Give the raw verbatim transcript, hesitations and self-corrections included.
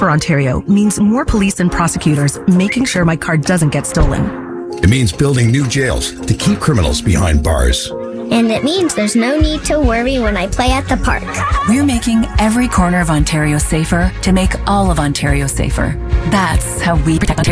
for Ontario means more police and prosecutors making sure my car doesn't get stolen. It means building new jails to keep criminals behind bars. And it means there's no need to worry when I play at the park. We're making every corner of Ontario safer to make all of Ontario safer. That's how we protect Ontario.